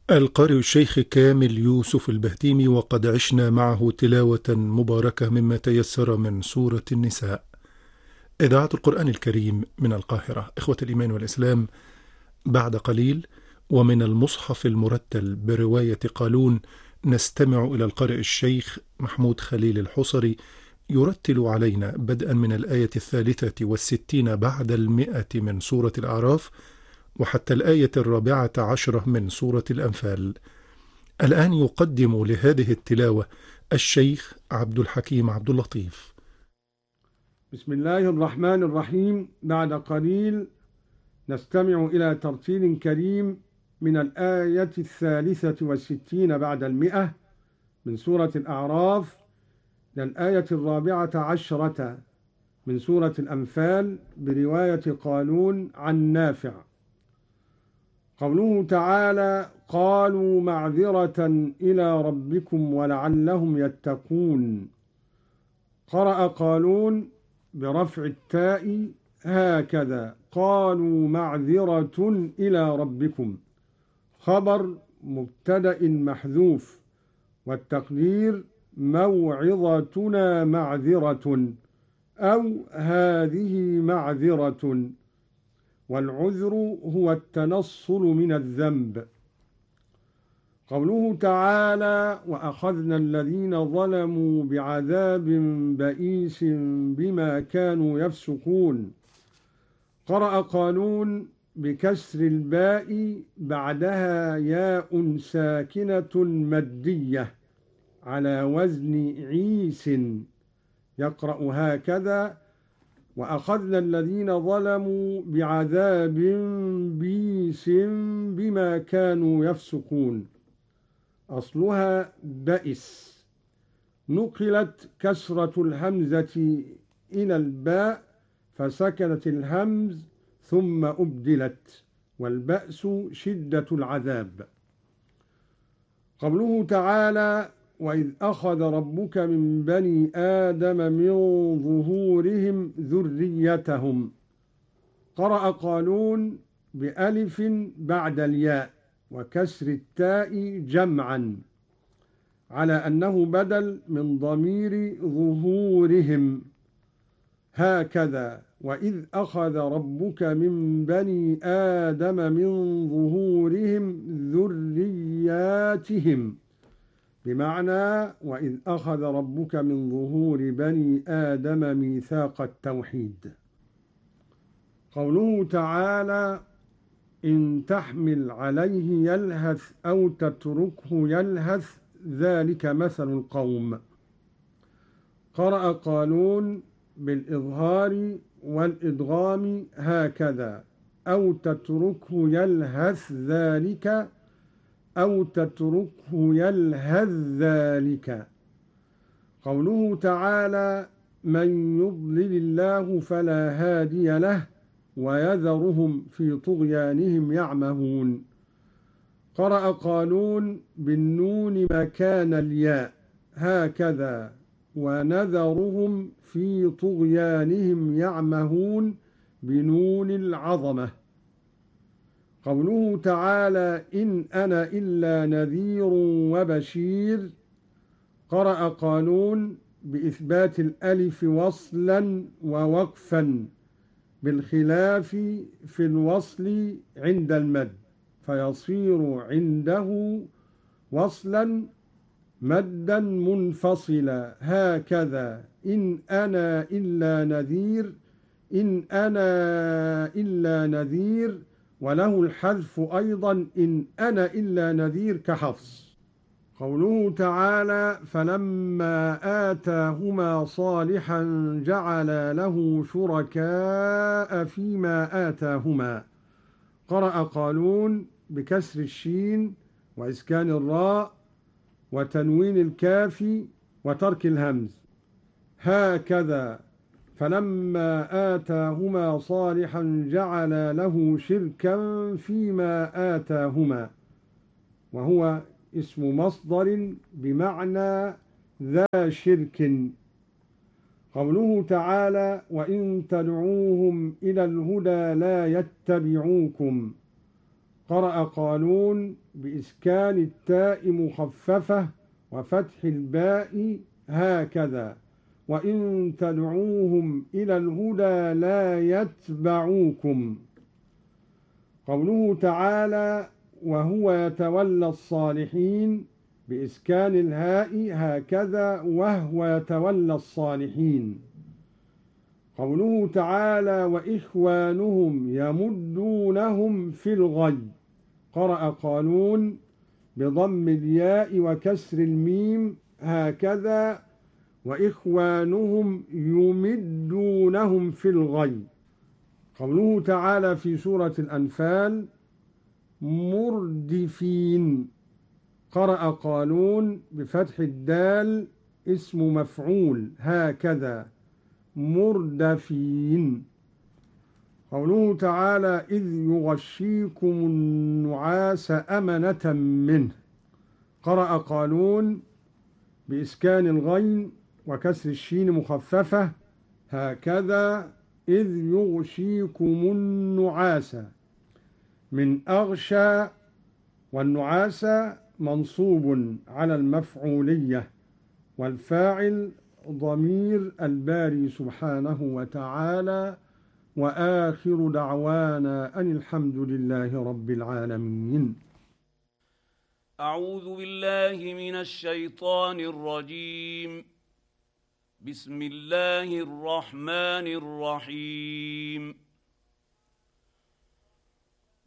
القارئ الشيخ كامل يوسف البهتيمي، وقد عشنا معه تلاوة مباركة مما تيسر من سورة النساء. إذاعة القرآن الكريم من القاهرة. إخوة الإيمان والإسلام، بعد قليل ومن المصحف المرتل برواية قالون نستمع إلى القارئ الشيخ محمود خليل الحصري يرتل علينا بدءا من الآية 63 بعد 100 من سورة الأعراف وحتى الآية 14 من سورة الأنفال. الآن يقدم لهذه التلاوة الشيخ عبد الحكيم عبد اللطيف. بسم الله الرحمن الرحيم. بعد قليل نستمع إلى ترتيل كريم من الآية 63 بعد 100 من سورة الأعراف للآية 14 من سورة الأنفال برواية قالون عن نافع. قوله تعالى: قالوا معذرة إلى ربكم ولعلهم يتقون. قرأ قالون برفع التاء هكذا: قالوا معذرة إلى ربكم، خبر مبتدأ محذوف، والتقدير موعظتنا معذرة أو هذه معذرة، والعذر هو التنصل من الذنب. قوله تعالى: وأخذنا الذين ظلموا بعذاب بئيس بما كانوا يفسقون. قرأ قالون بكسر الباء بعدها ياء ساكنة مدية على وزن عيس، يقرأ هكذا: وأخذنا الذين ظلموا بعذاب بئيس بما كانوا يفسقون. أصلها بئس، نقلت كسرة الهمزة إلى الباء فسكنت الهمز ثم أبدلت، والبأس شدة العذاب. قوله تعالى: وإذ أخذ ربك من بني آدم من ظهورهم ذريتهم. قرأ قالون بألف بعد الياء وكسر التاء جمعا على أنه بدل من ضمير ظهورهم، هكذا: وإذ أخذ ربك من بني آدم من ظهورهم ذرياتهم، بمعنى وإذ أخذ ربك من ظهور بني آدم ميثاق التوحيد. قوله تعالى: إن تحمل عليه يلهث أو تتركه يلهث ذلك مثل القوم. قرأ قالون بالإظهار والإدغام هكذا: أو تتركه يلهث ذلك أو تتركه يلهث ذلك. قوله تعالى: من يضلل الله فلا هادي له ويذرهم في طغيانهم يعمهون. قرأ قالون بالنون مكان الياء هكذا: ونذرهم في طغيانهم يعمهون بنون العظمة. قوله تعالى: إن أنا إلا نذير وبشير. قرأ قالون بإثبات الألف وصلا ووقفا، بالخلاف في الوصل عند المد، فيصير عنده وصلا مدا منفصلا، هكذا: إن أنا إلا نذير، إن أنا إلا نذير. وله الحذف أيضا: إن أنا إلا نذير كحفص. قوله تعالى: فلما آتاهما صالحا جعل له شركاء فيما آتاهما. قرأ قالون بكسر الشين وإسكان الراء وتنوين الكاف وترك الهمز، هكذا: فلما آتاهما صالحا جعل له شركا فيما آتاهما، وهو اسم مصدر بمعنى ذا شرك. قوله تعالى: وإن تدعوهم إلى الهدى لا يتبعوكم. قرأ قالون بإسكان التاء مخففة وفتح الباء هكذا: وإن تدعوهم إلى الهدى لا يتبعوكم. قوله تعالى: وهو يتولى الصالحين بإسكان الهاء هكذا وهو يتولى الصالحين. قوله تعالى: وإخوانهم يمدونهم في الغي. قرأ قالون بضم الياء وكسر الميم هكذا: وإخوانهم يمدونهم في الغي. قوله تعالى في سورة الأنفال: مردفين. قرأ قالون بفتح الدال اسم مفعول هكذا: مردفين. قوله تعالى: إذ يغشيكم النعاس أمنة منه. قرأ قالون بإسكان الغين وكسر الشين مخففة هكذا: إذ يغشيكم النعاس من أغشى، والنعاس منصوب على المفعولية، والفاعل ضمير الباري سبحانه وتعالى. وآخر دعوانا أن الحمد لله رب العالمين. أعوذ بالله من الشيطان الرجيم. بسم الله الرحمن الرحيم.